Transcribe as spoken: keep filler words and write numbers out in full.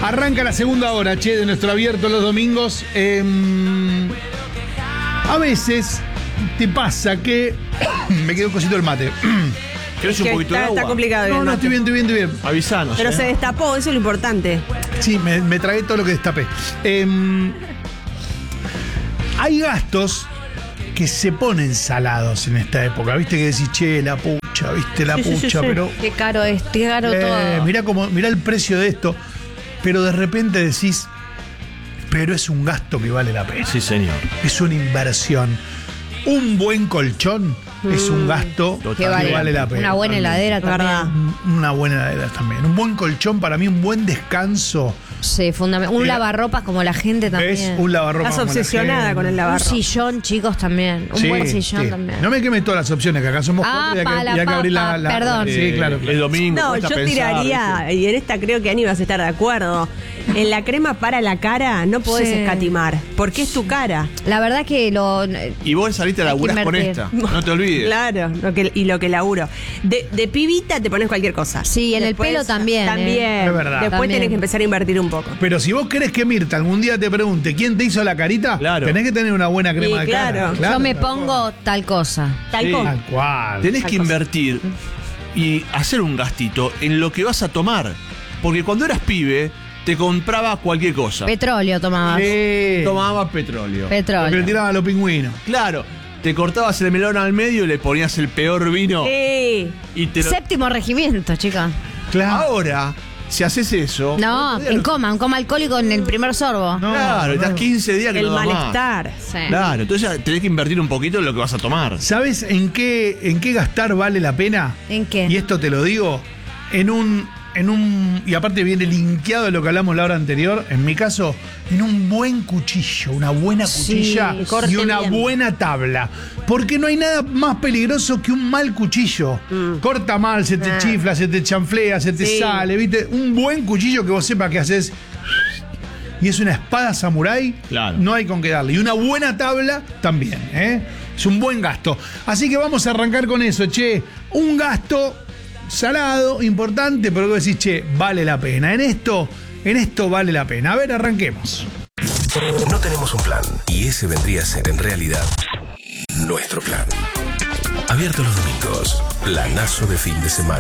Arranca la segunda hora, che, de nuestro abierto los domingos. Eh, a veces te pasa que... me quedó un cosito el mate. ¿Querés un poquito está, de agua? Está complicado. No, no, estoy bien, estoy bien, estoy bien. Avisanos. Pero eh. se destapó, eso es lo importante. Sí, me, me tragué todo lo que destapé. Eh, hay gastos que se ponen salados en esta época. Viste que decís, che, la pucha, viste la Sí, sí, pucha, sí, sí. pero... Qué caro es, qué caro Eh, todo. mirá, como, mirá el precio de esto. Pero de repente decís, pero es un gasto que vale la pena. Sí, señor. Es una inversión. Un buen colchón mm. es un gasto Total. que Que vale, vale la pena. Una buena también. heladera Verdad. también. Una buena heladera también. Un buen colchón, para mí, un buen descanso. Sí, fundamental. Un Eh, lavarropas como la gente también. Es un lavarropas. Estás como la obsesionada gente. con el Un lavarropas. sillón, chicos, también. Un Sí, buen sillón sí. también. No me quemes todas las opciones, que acá somos Ah, cuatro y hay que, pa, la y hay que abrir la, papa, la- perdón. Sí, Eh, claro. El claro. domingo. No, cuesta yo pensar, tiraría, ¿viste? y en esta creo que Ani vas a estar de acuerdo. En la crema para la cara no podés Sí. escatimar, porque es tu cara. La verdad que lo. Y vos saliste a Hay que laburar con invertir. esta. No te olvides. Claro, lo que, y lo que laburo. De, de pibita te pones cualquier cosa. Sí, en el pelo también, También. eh. Es verdad. Después También. tenés que empezar a invertir un poco. Pero si vos querés que Mirta algún día te pregunte quién te hizo la carita, Claro. tenés que tener una buena crema Sí, de claro. cara. Yo me tal cual. pongo tal cosa. Tal Sí. cual. Tal cual. Tenés Tal que cosa. invertir y hacer un gastito en lo que vas a tomar. Porque cuando eras pibe, te compraba cualquier cosa. Petróleo tomabas. Sí. Tomabas petróleo. Porque le Petróleo. tiraban a los pingüinos. Claro, te cortabas el melón al medio y le ponías el peor vino. Sí. Y te lo... Séptimo regimiento, chicas. Claro. Ahora, si haces eso. No, otro día en lo- coma, un coma alcohólico en el primer sorbo. No, Claro, no. estás quince días que El no das más. malestar. Sí. Claro, entonces tenés que invertir un poquito en lo que vas a tomar. ¿Sabes en qué, en qué gastar vale la pena? ¿En qué? Y esto te lo digo, en un, en un, y aparte viene linkeado de lo que hablamos la hora anterior, en mi caso, en un buen cuchillo, una buena Sí, cuchilla corte y una bien. buena tabla. Porque no hay nada más peligroso que un mal cuchillo. Corta mal, se te Ah. chifla, se te chanflea, se te Sí. sale, ¿viste? Un buen cuchillo que vos sepas que haces. Y es una espada samurái, Claro. no hay con qué darle. Y una buena tabla también, ¿eh? Es un buen gasto. Así que vamos a arrancar con eso, che. Un gasto salado, importante, pero que vos decís, che, vale la pena. En esto, en esto vale la pena. A ver, arranquemos. No tenemos un plan y ese vendría a ser en realidad nuestro plan. Abierto los domingos, planazo de fin de semana.